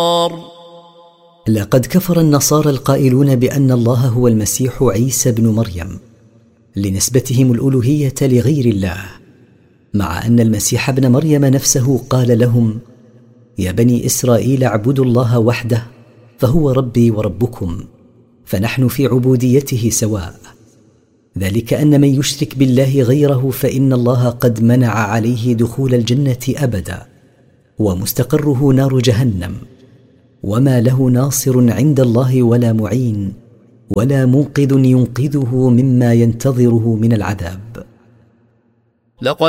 لقد كفر النصارى القائلون بأن الله هو المسيح عيسى بن مريم لنسبتهم الألوهية لغير الله، مع أن المسيح ابن مريم نفسه قال لهم: يا بني إسرائيل اعبدوا الله وحده فهو ربي وربكم، فنحن في عبوديته سواء. ذلك أن من يشرك بالله غيره فإن الله قد منع عليه دخول الجنة أبدا، ومستقره نار جهنم، وما له ناصر عند الله ولا معين ولا منقذ ينقذه مما ينتظره من العذاب. لقد